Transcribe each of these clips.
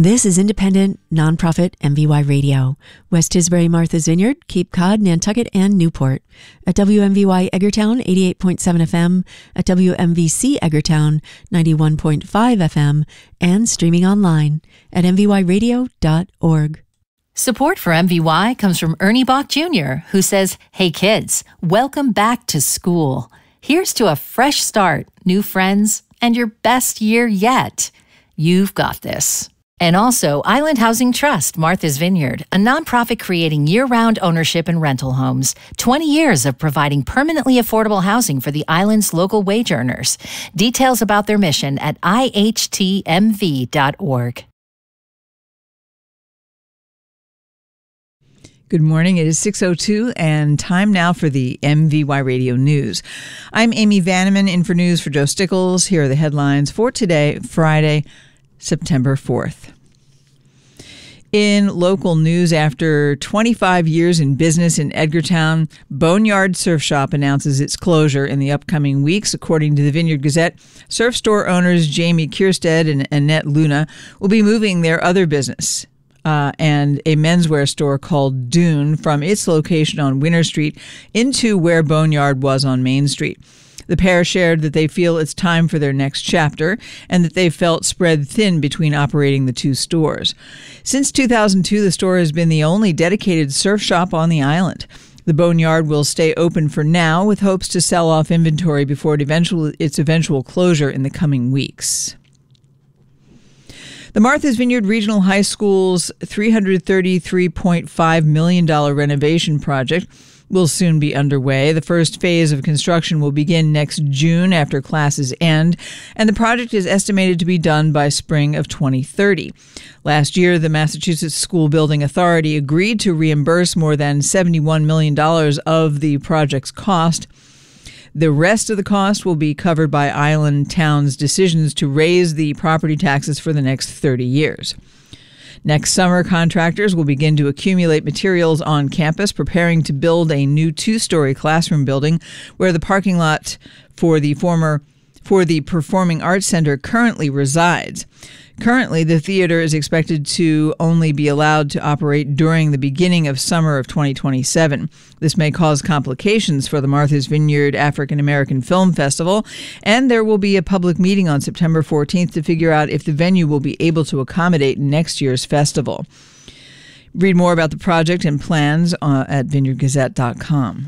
This is independent, nonprofit MVY Radio. West Tisbury, Martha's Vineyard, Cape Cod, Nantucket, and Newport. At WMVY Edgartown, 88.7 FM. At WMVC Edgartown, 91.5 FM. And streaming online at mvyradio.org. Support for MVY comes from Ernie Bach Jr., who says, "Hey kids, welcome back to school. Here's to a fresh start, new friends, and your best year yet. You've got this." And also, Island Housing Trust, Martha's Vineyard, a nonprofit creating year-round ownership and rental homes. 20 years of providing permanently affordable housing for the island's local wage earners. Details about their mission at ihtmv.org. Good morning. It is 6:02 and time now for the MVY Radio News. I'm Amy Vanneman in for news for Joe Stickles. Here are the headlines for today, Friday, September 4th. In local news, after 25 years in business in Edgartown, Boneyard Surf Shop announces its closure in the upcoming weeks. According to the Vineyard Gazette, surf store owners Jamie Kierstead and Annette Luna will be moving their other business and a menswear store called Dune from its location on Winter Street into where Boneyard was on Main Street. The pair shared that they feel it's time for their next chapter and that they felt spread thin between operating the two stores. Since 2002, the store has been the only dedicated surf shop on the island. The Boneyard will stay open for now with hopes to sell off inventory before its eventual closure in the coming weeks. The Martha's Vineyard Regional High School's $333.5 million renovation project will soon be underway. The first phase of construction will begin next June after classes end, and the project is estimated to be done by spring of 2030. Last year, the Massachusetts School Building Authority agreed to reimburse more than $71 million of the project's cost. The rest of the cost will be covered by island towns' decisions to raise the property taxes for the next 30 years. Next summer, contractors will begin to accumulate materials on campus, preparing to build a new 2-story classroom building where the parking lot for the Performing Arts Center currently resides. Currently, the theater is expected to only be allowed to operate during the beginning of summer of 2027. This may cause complications for the Martha's Vineyard African American Film Festival, and there will be a public meeting on September 14th to figure out if the venue will be able to accommodate next year's festival. Read more about the project and plans at vineyardgazette.com.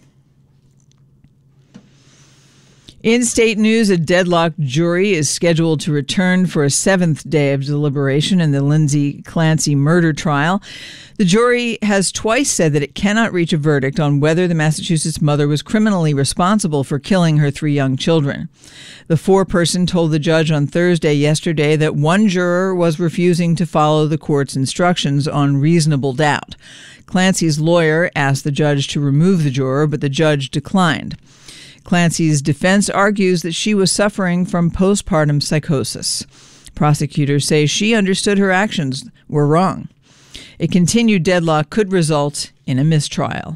In state news, a deadlocked jury is scheduled to return for a 7th day of deliberation in the Lindsay Clancy murder trial. The jury has twice said that it cannot reach a verdict on whether the Massachusetts mother was criminally responsible for killing her 3 young children. The foreperson told the judge on Thursday yesterday that one juror was refusing to follow the court's instructions on reasonable doubt. Clancy's lawyer asked the judge to remove the juror, but the judge declined. Clancy's defense argues that she was suffering from postpartum psychosis. Prosecutors say she understood her actions were wrong. A continued deadlock could result in a mistrial.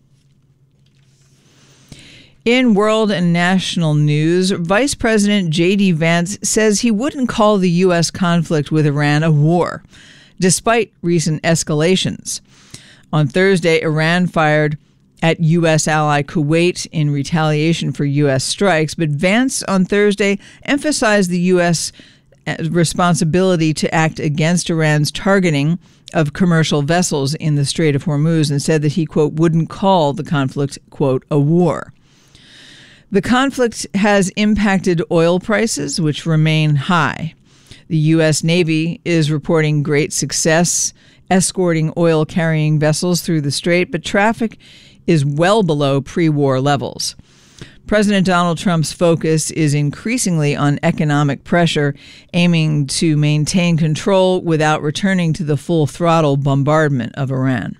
In world and national news, Vice President J.D. Vance says he wouldn't call the U.S. conflict with Iran a war, despite recent escalations. On Thursday, Iran fired at U.S. ally Kuwait in retaliation for U.S. strikes, but Vance on Thursday emphasized the U.S. responsibility to act against Iran's targeting of commercial vessels in the Strait of Hormuz and said that he, quote, wouldn't call the conflict, quote, a war. The conflict has impacted oil prices, which remain high. The U.S. Navy is reporting great success escorting oil-carrying vessels through the strait, but traffic is well below pre-war levels. President Donald Trump's focus is increasingly on economic pressure, aiming to maintain control without returning to the full-throttle bombardment of Iran.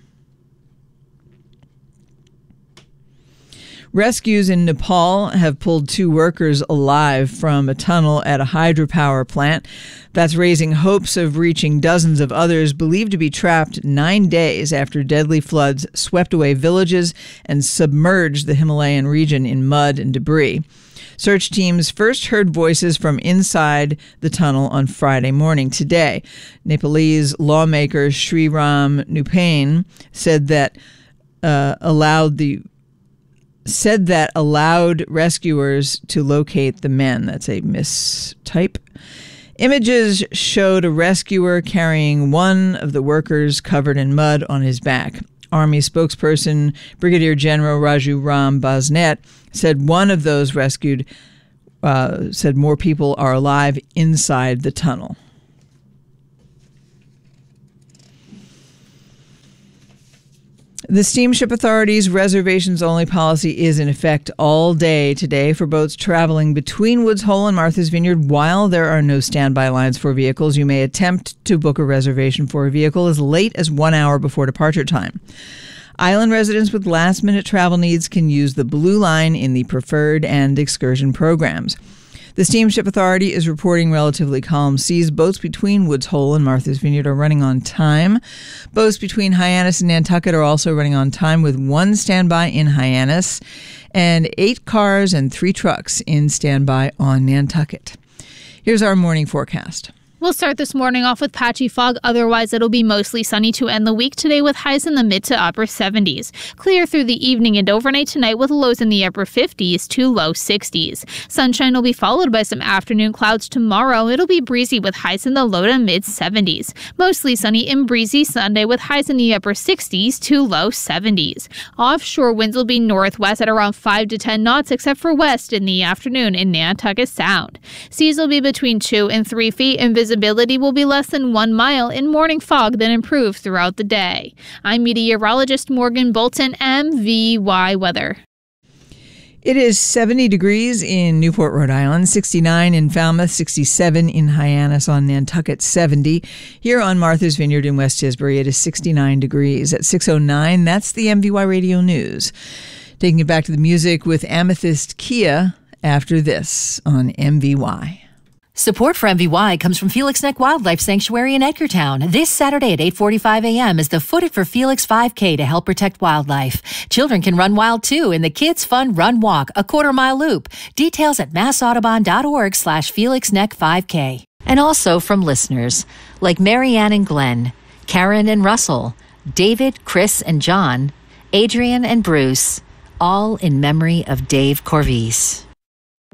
Rescues in Nepal have pulled 2 workers alive from a tunnel at a hydropower plant. That's raising hopes of reaching dozens of others believed to be trapped 9 days after deadly floods swept away villages and submerged the Himalayan region in mud and debris. Search teams first heard voices from inside the tunnel on Friday morning. Today, Nepalese lawmaker Sriram Nupain said that allowed rescuers to locate the men. That's a mistype. Images showed a rescuer carrying one of the workers covered in mud on his back. Army spokesperson Brigadier General Raju Ram Basnet said one of those rescued said more people are alive inside the tunnel. The Steamship Authority's reservations-only policy is in effect all day today for boats traveling between Woods Hole and Martha's Vineyard. While there are no standby lines for vehicles, you may attempt to book a reservation for a vehicle as late as 1 hour before departure time. Island residents with last-minute travel needs can use the Blue Line in the Preferred and Excursion programs. The Steamship Authority is reporting relatively calm seas. Boats between Woods Hole and Martha's Vineyard are running on time. Boats between Hyannis and Nantucket are also running on time, with 1 standby in Hyannis and 8 cars and 3 trucks in standby on Nantucket. Here's our morning forecast. We'll start this morning off with patchy fog. Otherwise, it'll be mostly sunny to end the week today with highs in the mid to upper 70s. Clear through the evening and overnight tonight with lows in the upper 50s to low 60s. Sunshine will be followed by some afternoon clouds tomorrow. It'll be breezy with highs in the low to mid 70s. Mostly sunny and breezy Sunday with highs in the upper 60s to low 70s. Offshore winds will be northwest at around 5 to 10 knots except for west in the afternoon in Nantucket Sound. Seas will be between 2 and 3 feet and visibility will be less than 1 mile in morning fog, then improve throughout the day. I'm meteorologist Morgan Bolton, MVY Weather. It is 70 degrees in Newport, Rhode Island, 69 in Falmouth, 67 in Hyannis, on Nantucket, 70. Here on Martha's Vineyard in West Tisbury, it is 69 degrees. At 6:09, that's the MVY Radio News. Taking it back to the music with Amethyst Kia after this on MVY. Support for MVY comes from Felix Neck Wildlife Sanctuary in Edgartown. This Saturday at 8:45 a.m. is the Foot It for Felix 5K to help protect wildlife. Children can run wild too in the Kids Fun Run Walk, a quarter-mile loop. Details at massaudubon.org/Felix Neck 5K. And also from listeners like Marianne and Glenn, Karen and Russell, David, Chris and John, Adrian and Bruce, all in memory of Dave Corvise.